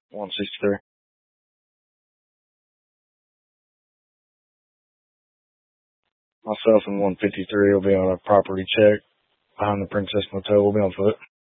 163. Myself and 153 will be on a property check behind the Princess Motel. We'll be on foot.